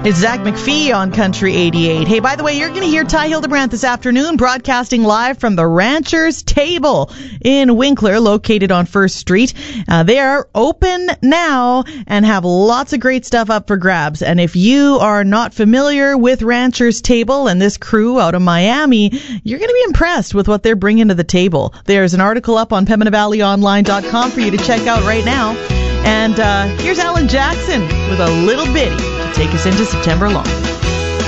It's Zach McPhee on Country 88. Hey, by the way, you're going to hear Ty Hildebrandt this afternoon broadcasting live from the Rancher's Table in Winkler, located on First Street. They are open now and have lots of great stuff up for grabs. And if you are not familiar with Rancher's Table and this crew out of Miami, you're going to be impressed with what they're bringing to the table. There's an article up on PembinaValleyOnline.com for you to check out right now. And here's Alan Jackson with a little bitty to take us into September long.